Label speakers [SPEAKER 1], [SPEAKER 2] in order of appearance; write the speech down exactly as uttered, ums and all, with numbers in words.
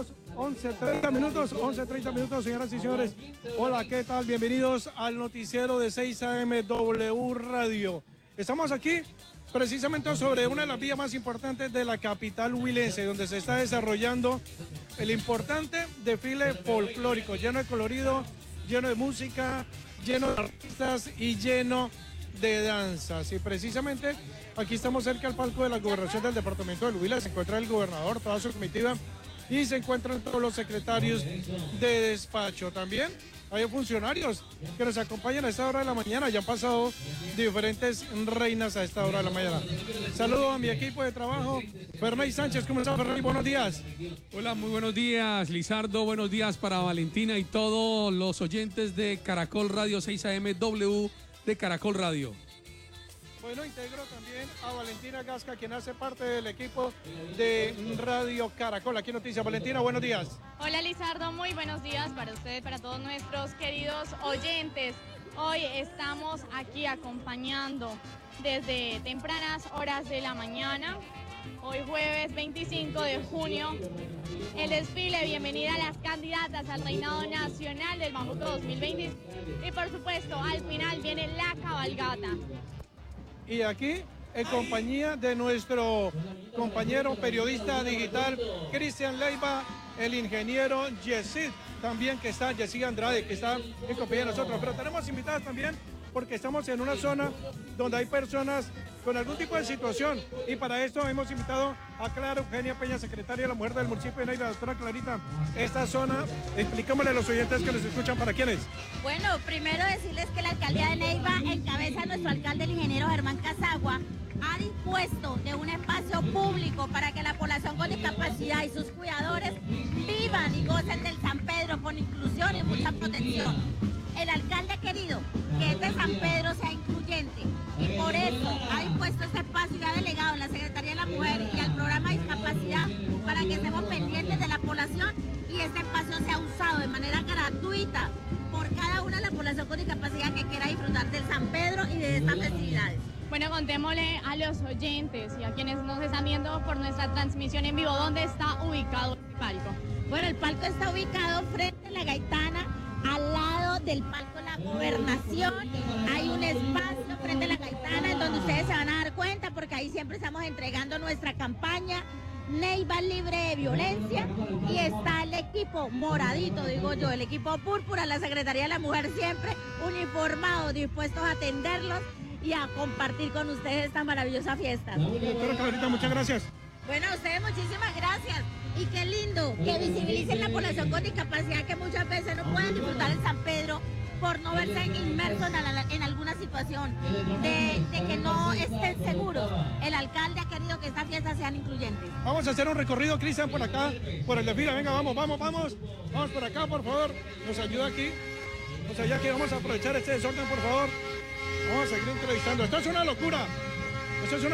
[SPEAKER 1] minutos, once treinta minutos, once treinta minutos, señoras y señores. Hola, ¿qué tal? Bienvenidos al noticiero de seis A M W Radio. Estamos aquí precisamente sobre una de las vías más importantes de la capital huilense, donde se está desarrollando el importante desfile folclórico, lleno de colorido, lleno de música, lleno de artistas y lleno de danzas. Y precisamente aquí estamos cerca al palco de la gobernación del departamento del Huila. Se encuentra el gobernador, toda su comitiva, y se encuentran todos los secretarios de despacho. También hay funcionarios que nos acompañan a esta hora de la mañana. Ya han pasado diferentes reinas a esta hora de la mañana. Saludo a mi equipo de trabajo. Ferney Sánchez, ¿cómo está, Ferney? Buenos días.
[SPEAKER 2] Hola, muy buenos días, Lizardo. Buenos días para Valentina y todos los oyentes de Caracol Radio seis A M W de Caracol Radio.
[SPEAKER 1] Bueno, integro también a Valentina Gasca, quien hace parte del equipo de Radio Caracol. Aquí Noticias. Valentina, buenos días.
[SPEAKER 3] Hola, Lizardo, muy buenos días para ustedes, para todos nuestros queridos oyentes. Hoy estamos aquí acompañando desde tempranas horas de la mañana, hoy jueves veinticinco de junio, el desfile Bienvenida a las candidatas al Reinado Nacional del Mamuco dos mil veinte. Y por supuesto, al final viene la cabalgata.
[SPEAKER 1] Y aquí, en compañía de nuestro compañero periodista digital, Cristian Leiva, el ingeniero Yesid, también que está, Yesid Andrade, que está en compañía de nosotros. Pero tenemos invitadas también, porque estamos en una zona donde hay personas con algún tipo de situación. Y para esto hemos invitado a Clara Eugenia Peña, secretaria de la Mujer del municipio de Neiva. Doctora Clarita, esta zona, explicámosle a los oyentes que nos escuchan, ¿para quiénes?
[SPEAKER 4] Bueno, primero decirles que la alcaldía de Neiva, en cabeza de nuestro alcalde, el ingeniero Germán Casagua, ha dispuesto de un espacio público para que la población con discapacidad y sus cuidadores vivan y gocen del San Pedro con inclusión y mucha protección. El alcalde ha querido que este San Pedro sea incluyente y por eso ha dispuesto este espacio y ha delegado a la Secretaría de la Mujer y al programa de discapacidad para que estemos pendientes de la población y este espacio sea usado de manera gratuita por cada una de la población con discapacidad que quiera disfrutar del San Pedro y de estas festividades.
[SPEAKER 3] Bueno, contémosle a los oyentes y a quienes nos están viendo por nuestra transmisión en vivo, ¿dónde está ubicado el palco?
[SPEAKER 4] Bueno, el palco está ubicado frente a la Gaitana, al lado del palco de la gobernación. Hay un espacio frente a la Gaitana en donde ustedes se van a dar cuenta, porque ahí siempre estamos entregando nuestra campaña Neiva libre de violencia, y está el equipo moradito, digo yo, el equipo púrpura, la Secretaría de la Mujer siempre uniformados, dispuestos a atenderlos y a compartir con ustedes esta maravillosa fiesta.
[SPEAKER 1] Doctora Clarita, muchas gracias.
[SPEAKER 4] Bueno, a ustedes muchísimas gracias. Y qué lindo que visibilicen la población con discapacidad que muchas veces no pueden disfrutar el San Pedro por no verse inmersos en, la, en alguna situación de, de que no estén seguros. El alcalde ha querido que estas fiestas sean incluyentes.
[SPEAKER 1] Vamos a hacer un recorrido, Cristian, por acá, por el desfile. Venga, vamos, vamos, vamos. Vamos por acá, por favor. Nos ayuda aquí. Nos ayuda aquí. Vamos a aprovechar este desorden, por favor. Vamos a seguir entrevistando. Esto es una locura. Esto es una